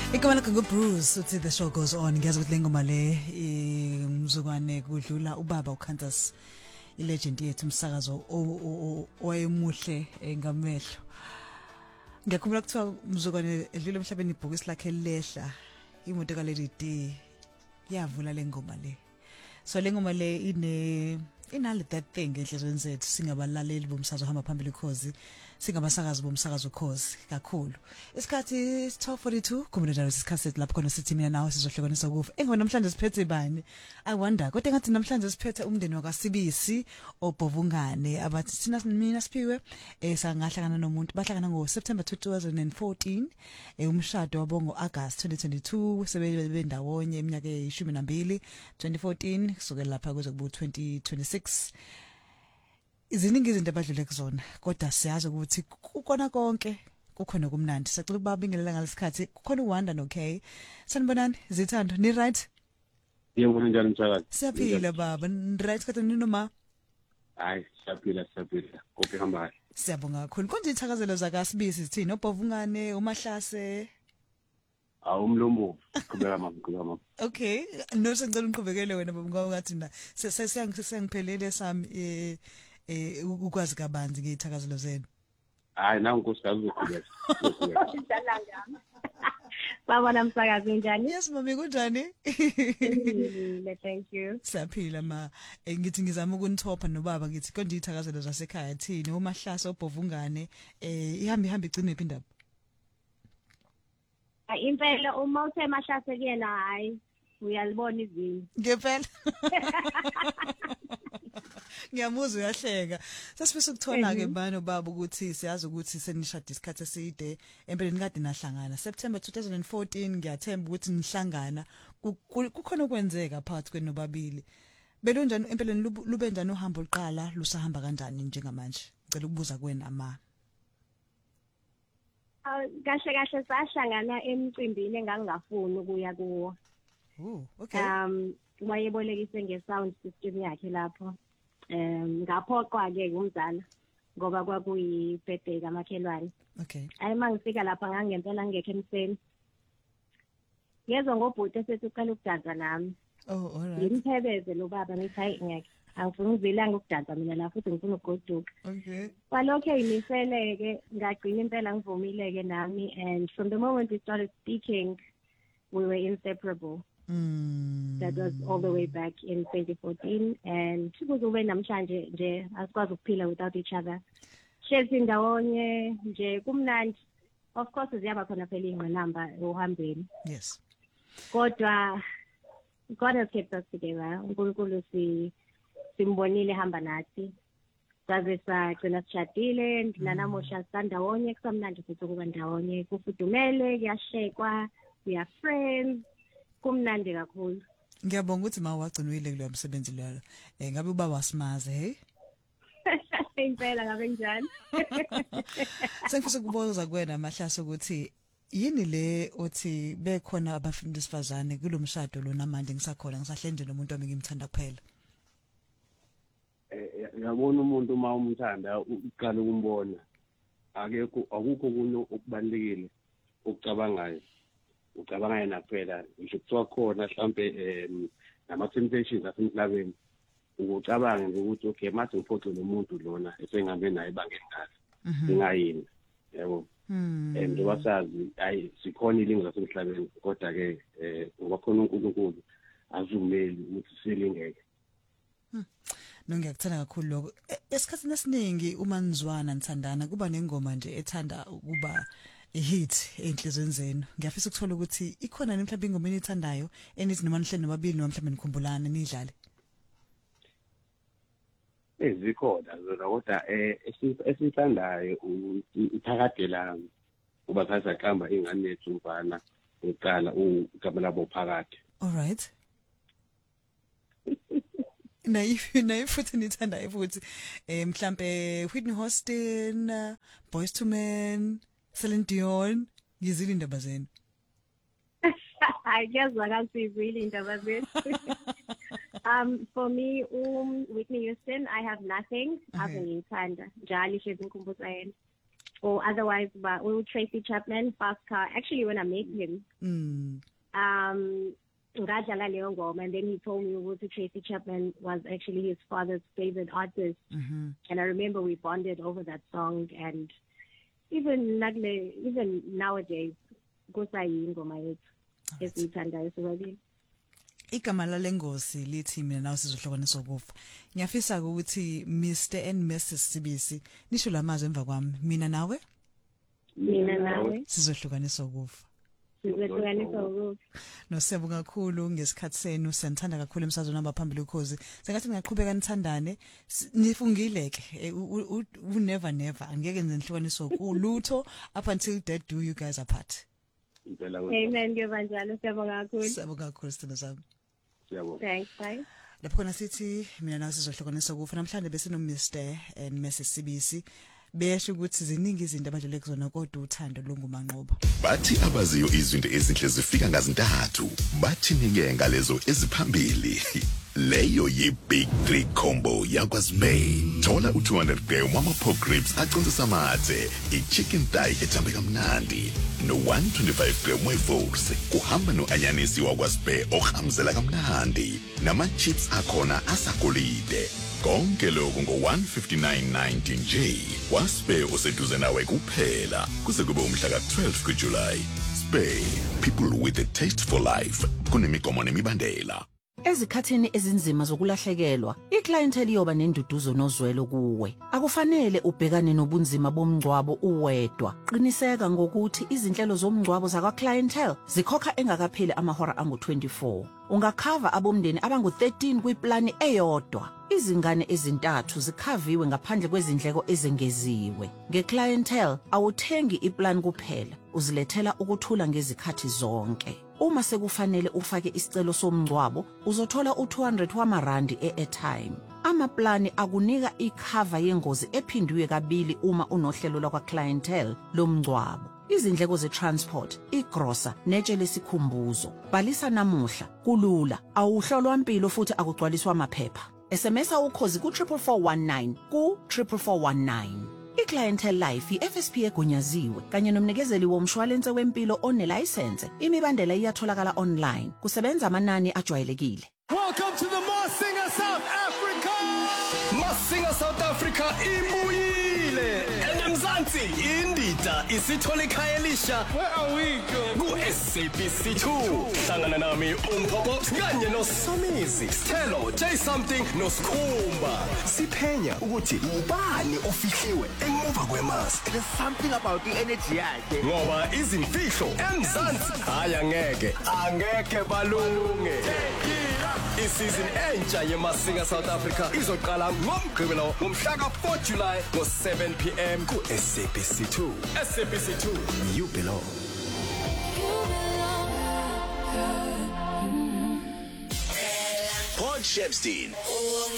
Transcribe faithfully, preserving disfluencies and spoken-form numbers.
Igama lakho nguBruce uthi the show goes on. Ngiyazi ukuthi lengoma le umzukwane kudlula ubaba uKansas ilegend yethu umsakazo owayemuhle ngamehlo. Ngiyakhumbula kuthiwa umzukwane edlule emhlabeni ibhokisi lakhe lehla imoto ka Lady D yavula lengoma le. So lengoma le ine inali that thing enhlizweni zethu singabalaleli bomsakazo hamba phambili cause singabasakazi bomsakazo cause kakhulu. Isikhathi twelve forty-two kumele isikhathi lapho khona sithi mina nawe sizohlekanisa kufa. Engwe namhlanje siphethe bani? I wonder kodwa ngathi namhlanje siphethe umndeni wakaSibisi obhovungane abathi sina mina siphiwe eh sangahlangana nomuntu bahlangana ngo September two thousand fourteen eh umshado wabo ngo August twenty twenty-two sebebe ndawonye iminyaka eyishumi nambili twenty fourteen kusukela lapha kuze kubu twenty twenty-six. Iziningi izinto abadlule kuzona kodwa siyazi ukuthi ukona konke kukhona kumnandi. Sicela ukubabingelela ngalesikhathi kukhona uWanda noKay. Sanibonani zithando ni right? Yebo njani msakazi? Siyaphila baba ni right kodwa ninoma? Hayi siyaphila siyaphila. Konke hamba. Siyabonga kakhulu. Konje ithakazelo zakaSibisi sithini obhovungane uMahlase? Awu umlombo qhubeka mama qhubeka mama. Okay no sengicela uniqhubekele wena baba ngoba ngathi na sesiyangiphelele sami eh eh ukwazi kabanzi ngeyithakazelo zenu. Hayi nawu nkosikazi uzoqhubeka. Njalo ngami. Baba namsakazi njani? Yes mami kunjani? Thank you. Saphila ma ngithi ngizama ukunithopa nobaba ngithi konje ithakazelo zasekhaya thini uMahlase obhovungane eh ihamba ihamba igcine iphindaba. Impela uma uthe Mahlase kuyena hayi uyalibona izinto. Ngempela. Ngiyamuzwa uyahleka. Sasifisa ukuthola ke bani baba ukuthi siyazi ukuthi senishada isikhathi eside empeleni kade nahlangana September twenty fourteen ngiyathemba ukuthi nihlangana kukhona okwenzeka phakathi kwenu nobabili. Belunjani empeleni lube njani uhambo oluqala lusahamba kanjani njengamanje? Ngicela ukubuza kuwena ama. Kahle kahle sahlangana emcimbini engangingafuni ukuya kuwo. Oh, okay. Um wayebolekise ngesound system yakhe lapho. Um ngaphoqwa ke umzala ngoba kwakuyi birthday kamakhelwane. Okay. Ayi mangifika lapha ngangempela ngekho emseni. Yezwa ngobhuti esethi uqala ukudansa nami. Oh, alright. Ngimphebeze lo baba ngithi hayi ngeke. Angifuni ukuzilanga ukudansa mina la futhi ngifuna ukugoduka. Okay. Walokho imiseleke ngagcina impela ngivumileke nami and from the moment we started speaking we were inseparable. Mm. That was all the way back in twenty fourteen and kuzobe namhlanje nje asikwazi ukuphila without each other. Shezi ndawonye nje kumnandi. Of course ziyaba khona phela ingqinamba ohambeni. Yes. Kodwa God has kept us together. uNkulunkulu si simbonile hamba nathi. Saze sagcina sishadile nanamosha sandawonye kusamnandi futhi kuba ndawonye kufudumele kuyashekwa we are friends kumnandi kakhulu. Ngiyabonga ukuthi ma wagcinwile kulo msebenzi lo. Eh ngabe ubaba wasimaze hey? Impela ngabe njani? Sengifisa ukubuza kuwena Mahlase ukuthi yini le othi bekhona abafundi besifazane kulomshado lo namanje ngisakhona ngisahlende nomuntu wami ngimthanda kuphela. Eh yabona umuntu uma umthanda uqala ukumbona. Akekho akukho kunye okubalekile ukucabangayo. Ucabanga yena kuphela ngisho kuthiwa khona mhlambe nama temptations asemhlabeni ukucabanga ukuthi okay mase ngiphoxe lo muntu lona esengabe naye bangengakazi ingayini yabo and wasazi ayi sikhona ilingo lasemhlabeni kodwa ke ngoba khona uNkulunkulu azumeli ukuthi silingeke. No ngiyakuthanda kakhulu lokho. Esikhathini esiningi uma nizwana nithandana kuba nengoma nje ethanda ukuba ihit enhlizweni zenu. Ngiyafisa ukuthola ukuthi ikhona mhlawumbe ingoma enithandayo enithi noma nihlele nobabili noma mhlawumbe nikhumbulana nidlale. Ezikhona zona kodwa eh esithandayo uthakadela uba khaza qamba ingane yethu mfana uqala ugama labo phakathi. All right. Na if na ifuthi nithandayo futhi eh mhlambe Whitney Houston, uh, Boyz two Men, Celine Dion, ngizile indaba zenu. I guess like I'll see really indaba zenu. Um for me um Whitney Houston I have nothing. I've been thanda. Njalo shezi ngikhumbuza yena. or otherwise by or Tracy Chapman, Fast Car. Actually, when I met him, Mm. um, ngajala leyo ngoma, and then he told me ukuthi Tracy Chapman was actually his father's favorite artist. Mhm. And I remember we bonded over that song, and even nagle, even nowadays, kusayi ingoma yethu esiyithandayo sobabili. Igama lalengosi lithi mina nawe sizohlukaniswa kufa. Ngiyafisa ukuthi Mister and Missus Sibisi nisho lamazwi emva kwami. Mina nawe Mina nawe sizohlukaniswa kufa. sizohlukaniswa ukufa. No siyabonga kakhulu ngesikhathi senu, siyandithanda kakhulu emsazweni namba phambili ukhozi. Sengathi ngiyaqhubeka nithandane, S- nifungile ke. Eh, u- u- u- never never angeke ngize nihlukaniswe kulutho up until death do you guys apart. impela Amen, ngiyobanjalo, siyabonga kakhulu. Siyabonga kakhulu sithando sami. siyabonga. Thanks, bye. Lapho khona sithi mina nawe sizohlukaniswa kufa. Namhlanje besino Mister and Missus Sibisi besho ukuthi ziningi izinto abadlule kuzona kodwa uthando lungumanqoba. Bathi abaziyo izinto ezinhle zifika ngazintathu. Bathi ninge ngalezo eziphambili. Leyo yi Big Three Combo yakwaSpay. Thola u two hundred gram wama pork ribs aconsa amathe, i-chicken thigh ethambe kamnandi, no one twenty-five gram weforce. Kuhamba no anyanisi wakwaSpay ohamzela kamnandi, nama chips akhona asagolide. Konke lokho ngo one fifty-nine ninety nje. WaSpay useduze nawe kuphela. Kuze kube umhla ka twelve kuJuly. Spay, people with a taste for life. Kunemigomo nemibandela. Ezikhathini ezinzima zokulahlekelwa, iclientele iyoba nenduduzo nozwelo kuwe. Akufanele ubhekane nobunzima bomngcwabo uwedwa. Qiniseka ngokuthi izinhlelo zomngcwabo zakwa clientele zikhokha engakapheli amahora angu twenty-four. Ungakhava abomndeni abangu thirteen kwiplani eyodwa. Izingane ezintathu zikhaviwe ngaphandle kwezindleko ezengeziwe. Ngeclientele awuthengi iplan kuphela, uzilethela ukuthula ngezikhathi zonke. Uma sekufanele ufake isicelo somngcwabo, uzothola u two hundred wamarandi e-airtime. Amaplani akunika ikhava yengozi ephindwe kabili uma unohlelo lwakwa clientele lomngcwabo. Izindleko ze-transport, igrosa, netshe lesikhumbuzo. Bhalisa namuhla, kulula, awuhlolwa impilo futhi akugcwaliswa amaphepha. S M S ukhozi ku four four one nine ku four four one nine. iClientele Life i-F S P egunyaziwe kanye nomnikezeli womshwalense wempilo onelicense. Imibandela iyatholakala online. Kusebenza amanani ajwayelekile. Welcome to the Mars Singer South Africa! Mars Singer South Africa ibuyile! eNemzansi indida isithole ikhaya elisha. Where are we going? Ku S A B C two. Hlangana nami uMpopo kanye noSomizi. Stelo, J something noSkhumba. Siphenya ukuthi ubani ofihliwe emuva kweMars. There's something about the energy yakhe. Ngoba izimfihlo eMzansi haya ngeke angeke balunge. Isizin entsha yeMars Singer South Africa izoqala ngoMgqibelo ngomhla ka four July ngo seven p m ku S A B C two. S A B C two, you belong. Paul Shepstein.